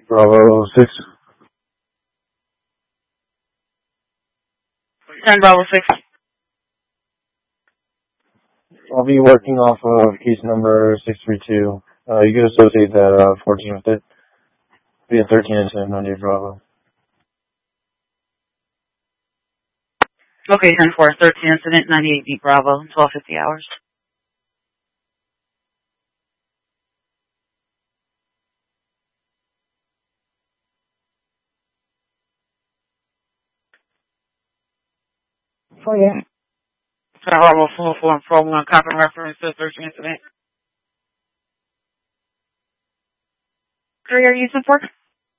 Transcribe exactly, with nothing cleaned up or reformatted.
Bravo six. ten Bravo six. I'll be working off of case number six three two. Uh, you can associate that uh, fourteen with it. Be a thirteen incident, ninety Bravo. Okay, ten four, thirteen incident, ninety-eight Deep Bravo, twelve fifty hours. Oh, yeah. ten Bravo four four, four one, copy reference to thirteen incident. Three are you using for?